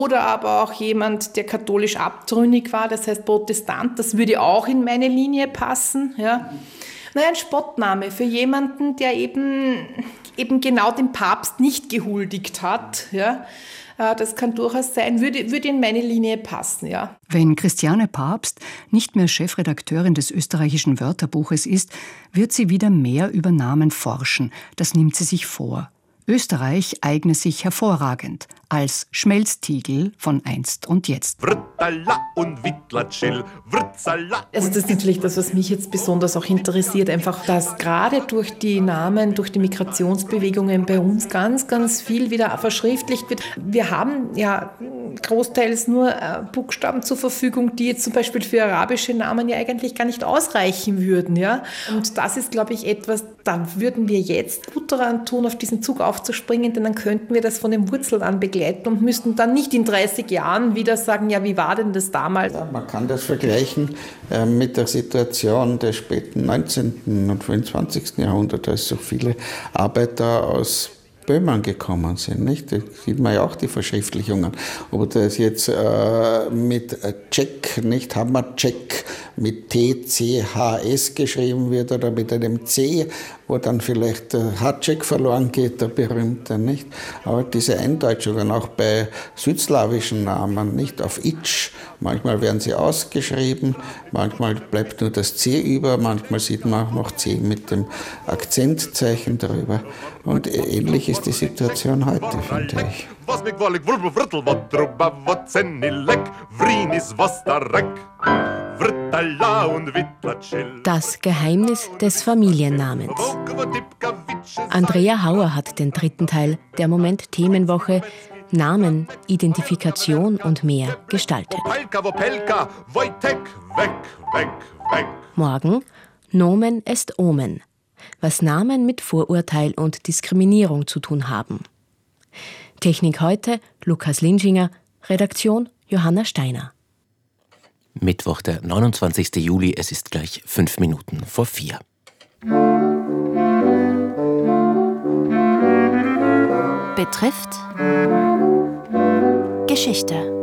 Oder aber auch jemand, der katholisch abtrünnig war, das heißt Protestant, das würde auch in meine Linie passen. Ja. Naja, ein Spottname für jemanden, der eben genau dem Papst nicht gehuldigt hat. Ja. Das kann durchaus sein, würde in meine Linie passen. Ja. Wenn Christiane Pabst nicht mehr Chefredakteurin des österreichischen Wörterbuches ist, wird sie wieder mehr über Namen forschen. Das nimmt sie sich vor. Österreich eigne sich hervorragend als Schmelztiegel von einst und jetzt. Also das ist natürlich das, was mich jetzt besonders auch interessiert, einfach, dass gerade durch die Namen, durch die Migrationsbewegungen bei uns ganz, ganz viel wieder verschriftlicht wird. Wir haben ja großteils nur Buchstaben zur Verfügung, die jetzt zum Beispiel für arabische Namen ja eigentlich gar nicht ausreichen würden. Ja? Und das ist, glaube ich, etwas, da würden wir jetzt gut daran tun, auf diesen Zug aufzuspringen, denn dann könnten wir das von den Wurzeln an begleiten und müssten dann nicht in 30 Jahren wieder sagen, ja, wie war denn das damals? Ja, man kann das vergleichen mit der Situation des späten 19. und frühen 20. Jahrhunderts, als so viele Arbeiter aus Böhmen gekommen sind, nicht? Da sieht man ja auch die Verschriftlichungen. Ob das jetzt mit Czech, nicht Hammercheck, mit TCHS geschrieben wird oder mit einem C, wo dann vielleicht der Hatschek verloren geht, der berühmte, nicht? Aber diese Eindeutschungen auch bei südslawischen Namen, nicht auf Itsch, manchmal werden sie ausgeschrieben, manchmal bleibt nur das C über, manchmal sieht man auch noch C mit dem Akzentzeichen drüber. Und ähnlich ist die Situation heute, finde ich. Das Geheimnis des Familiennamens. Andrea Hauer hat den dritten Teil der Moment-Themenwoche Namen, Identifikation und mehr gestaltet. Morgen Nomen est Omen, was Namen mit Vorurteil und Diskriminierung zu tun haben. Technik heute Lukas Linschinger, Redaktion Johanna Steiner. Mittwoch, der 29. Juli, es ist gleich 5 Minuten vor 4. Betrifft Geschichte.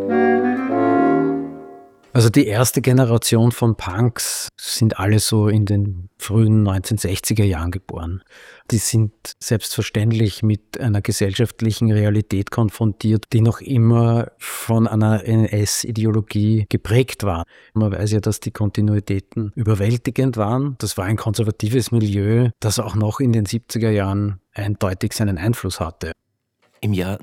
Also die erste Generation von Punks sind alle so in den frühen 1960er Jahren geboren. Die sind selbstverständlich mit einer gesellschaftlichen Realität konfrontiert, die noch immer von einer NS-Ideologie geprägt war. Man weiß ja, dass die Kontinuitäten überwältigend waren. Das war ein konservatives Milieu, das auch noch in den 70er Jahren eindeutig seinen Einfluss hatte. Im Jahr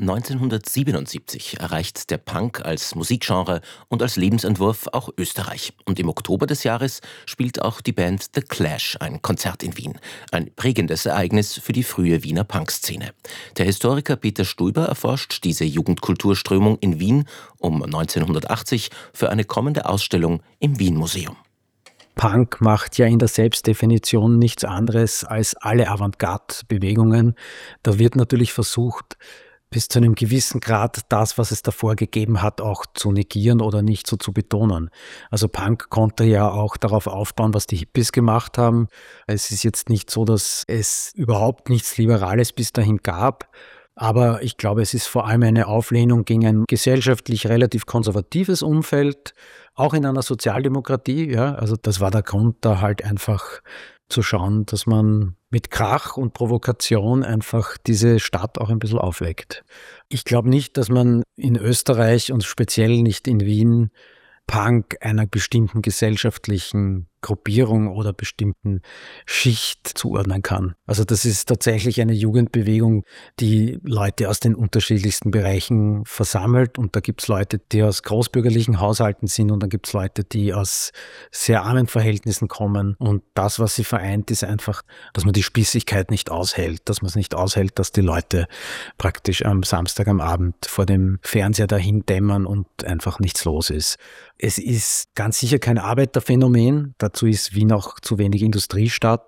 1977 erreicht der Punk als Musikgenre und als Lebensentwurf auch Österreich. Und im Oktober des Jahres spielt auch die Band The Clash ein Konzert in Wien. Ein prägendes Ereignis für die frühe Wiener Punkszene. Der Historiker Peter Stuiber erforscht diese Jugendkulturströmung in Wien um 1980 für eine kommende Ausstellung im Wien-Museum. Punk macht ja in der Selbstdefinition nichts anderes als alle Avantgarde-Bewegungen. Da wird natürlich versucht, bis zu einem gewissen Grad das, was es davor gegeben hat, auch zu negieren oder nicht so zu betonen. Also Punk konnte ja auch darauf aufbauen, was die Hippies gemacht haben. Es ist jetzt nicht so, dass es überhaupt nichts Liberales bis dahin gab. Aber ich glaube, es ist vor allem eine Auflehnung gegen ein gesellschaftlich relativ konservatives Umfeld, auch in einer Sozialdemokratie. Ja, also das war der Grund, da halt einfach zu schauen, dass man mit Krach und Provokation einfach diese Stadt auch ein bisschen aufweckt. Ich glaube nicht, dass man in Österreich und speziell nicht in Wien Punk einer bestimmten gesellschaftlichen Gruppierung oder bestimmten Schicht zuordnen kann. Also das ist tatsächlich eine Jugendbewegung, die Leute aus den unterschiedlichsten Bereichen versammelt. Und da gibt es Leute, die aus großbürgerlichen Haushalten sind und dann gibt es Leute, die aus sehr armen Verhältnissen kommen. Und das, was sie vereint, ist einfach, dass man die Spießigkeit nicht aushält, dass man es nicht aushält, dass die Leute praktisch am Samstag am Abend vor dem Fernseher dahin dämmern und einfach nichts los ist. Es ist ganz sicher kein Arbeiterphänomen. Dazu ist Wien auch zu wenig Industriestadt.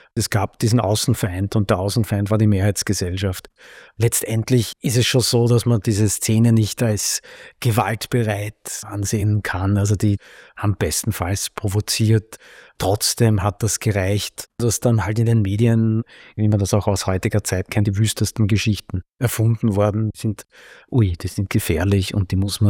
Es gab diesen Außenfeind und der Außenfeind war die Mehrheitsgesellschaft. Letztendlich ist es schon so, dass man diese Szene nicht als gewaltbereit ansehen kann. Also die haben bestenfalls provoziert. Trotzdem hat das gereicht, dass dann halt in den Medien, wie man das auch aus heutiger Zeit kennt, die wüstesten Geschichten erfunden worden sind. Die sind gefährlich und die muss man